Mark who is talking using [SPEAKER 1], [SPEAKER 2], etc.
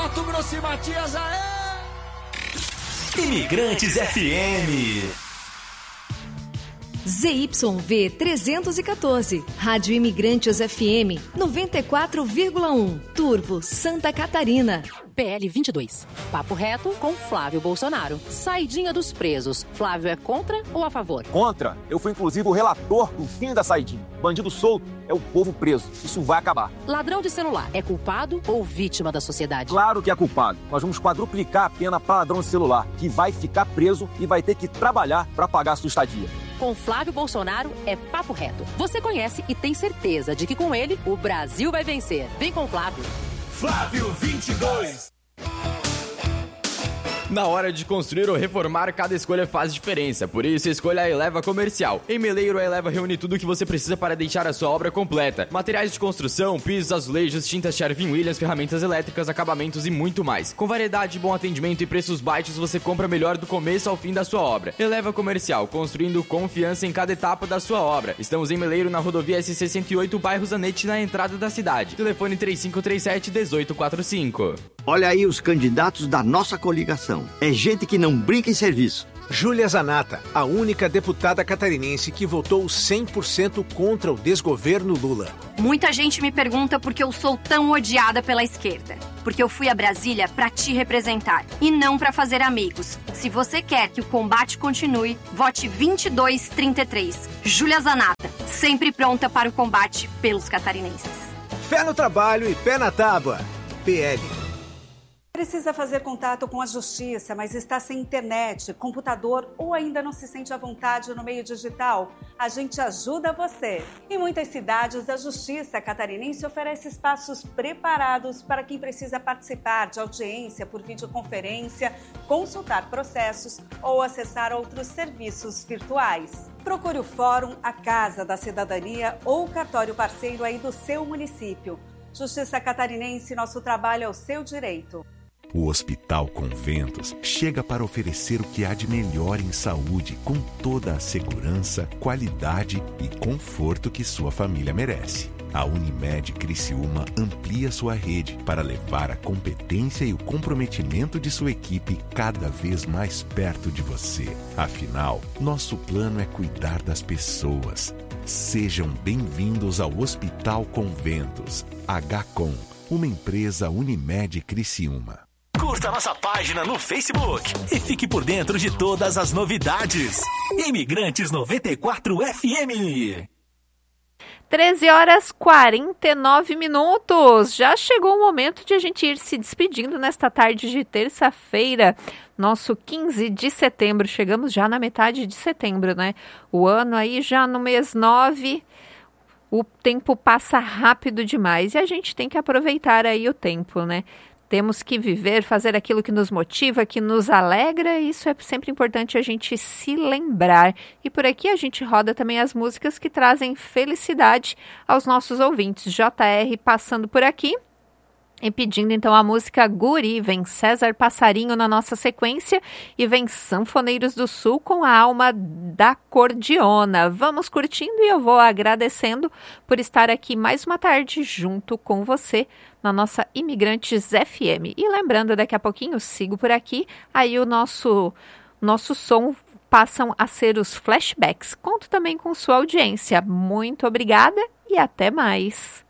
[SPEAKER 1] Mato Grosso e Matias, aê!
[SPEAKER 2] Imigrantes FM.
[SPEAKER 3] ZYV 314, Rádio Imigrantes FM 94,1, Turvo, Santa Catarina.
[SPEAKER 4] PL 22. Papo reto com Flávio Bolsonaro. Saidinha dos presos. Flávio é contra ou a favor?
[SPEAKER 5] Contra. Eu fui inclusive o relator do fim da saidinha. Bandido solto é o povo preso. Isso vai acabar.
[SPEAKER 4] Ladrão de celular é culpado ou vítima da sociedade?
[SPEAKER 5] Claro que é culpado. Nós vamos quadruplicar a pena para ladrão de celular, que vai ficar preso e vai ter que trabalhar para pagar a sua estadia.
[SPEAKER 4] Com Flávio Bolsonaro é papo reto. Você conhece e tem certeza de que com ele o Brasil vai vencer. Vem com Flávio.
[SPEAKER 2] Flávio 22.
[SPEAKER 6] Na hora de construir ou reformar, cada escolha faz diferença. Por isso, escolha a Eleva Comercial. Em Meleiro, a Eleva reúne tudo o que você precisa para deixar a sua obra completa. Materiais de construção, pisos, azulejos, tintas Sherwin-Williams, ferramentas elétricas, acabamentos e muito mais. Com variedade, bom atendimento e preços baixos, você compra melhor do começo ao fim da sua obra. Eleva Comercial, construindo confiança em cada etapa da sua obra. Estamos em Meleiro, na rodovia SC-108, bairro Zanetti, na entrada da cidade. Telefone 3537-1845.
[SPEAKER 7] Olha aí os candidatos da nossa coligação. É gente que não brinca em serviço.
[SPEAKER 8] Júlia Zanata, a única deputada catarinense que votou 100% contra o desgoverno Lula.
[SPEAKER 9] Muita gente me pergunta por que eu sou tão odiada pela esquerda. Porque eu fui a Brasília para te representar e não para fazer amigos. Se você quer que o combate continue, vote 2233. Júlia Zanata, sempre pronta para o combate pelos catarinenses.
[SPEAKER 8] Fé no trabalho e pé na tábua. PL.
[SPEAKER 10] Precisa fazer contato com a justiça, mas está sem internet, computador ou ainda não se sente à vontade no meio digital? A gente ajuda você. Em muitas cidades, a Justiça Catarinense oferece espaços preparados para quem precisa participar de audiência por videoconferência, consultar processos ou acessar outros serviços virtuais. Procure o Fórum, a Casa da Cidadania ou o cartório parceiro aí do seu município. Justiça Catarinense, nosso trabalho é o seu direito.
[SPEAKER 11] O Hospital Conventos chega para oferecer o que há de melhor em saúde, com toda a segurança, qualidade e conforto que sua família merece. A Unimed Criciúma amplia sua rede para levar a competência e o comprometimento de sua equipe cada vez mais perto de você. Afinal, nosso plano é cuidar das pessoas. Sejam bem-vindos ao Hospital Conventos. HCOM, uma empresa Unimed Criciúma.
[SPEAKER 2] Curta nossa página no Facebook e fique por dentro de todas as novidades. Imigrantes 94 FM.
[SPEAKER 12] 13h49. Já chegou o momento de a gente ir se despedindo nesta tarde de terça-feira, nosso 15 de setembro. Chegamos já na metade de setembro, né? O ano aí já no mês 9. O tempo passa rápido demais e a gente tem que aproveitar aí o tempo, né? Temos que viver, fazer aquilo que nos motiva, que nos alegra, e isso é sempre importante a gente se lembrar. E por aqui a gente roda também as músicas que trazem felicidade aos nossos ouvintes. JR passando por aqui e pedindo então a música Guri. Vem César Passarinho na nossa sequência e vem Sanfoneiros do Sul com a alma da cordiona. Vamos curtindo e eu vou agradecendo por estar aqui mais uma tarde junto com você na nossa Imigrantes FM. E lembrando, daqui a pouquinho sigo por aqui, aí o nosso som passam a ser os flashbacks. Conto também com sua audiência. Muito obrigada e até mais.